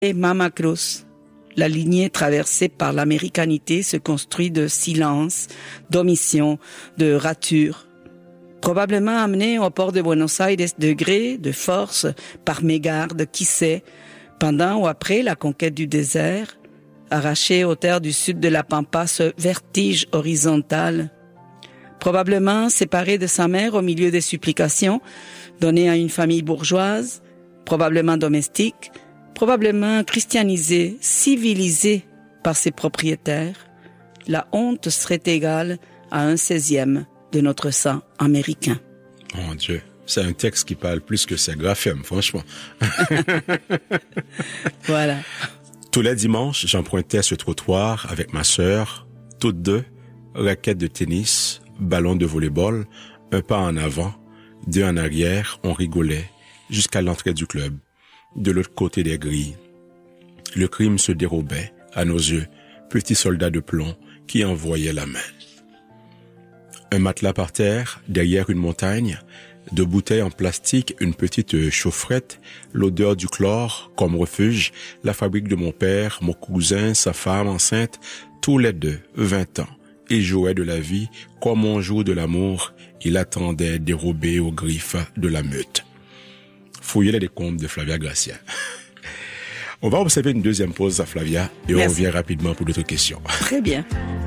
Et Mama Cruz, la lignée traversée par l'américanité se construit de silence, d'omission, de rature. Probablement amenée au port de Buenos Aires de gré, de force, par mégarde, qui sait, pendant ou après la conquête du désert, arrachée aux terres du sud de la Pampa, ce vertige horizontal. Probablement séparée de sa mère au milieu des supplications, donnée à une famille bourgeoise, probablement domestique, probablement christianisée, civilisée par ses propriétaires, la honte serait égale à 1/16 de notre sang américain. Mon Dieu, c'est un texte qui parle plus que ses graphèmes, franchement. Voilà. Tous les dimanches, j'empruntais ce trottoir avec ma sœur, toutes deux, raquettes de tennis, ballon de volley-ball, un pas en avant, deux en arrière, on rigolait, jusqu'à l'entrée du club. De l'autre côté des grilles, le crime se dérobait, à nos yeux, petit soldat de plomb qui envoyait la main. Un matelas par terre, derrière une montagne, de bouteilles en plastique, une petite chaufferette, l'odeur du chlore comme refuge, la fabrique de mon père, mon cousin, sa femme enceinte, tous les deux, 20 ans. Ils jouaient de la vie comme on joue de l'amour. Il attendait dérobé aux griffes de la meute. Fouiller les décombres de Flavia Gracia. On va observer une deuxième pause à Flavia et on revient rapidement pour d'autres questions. Très bien.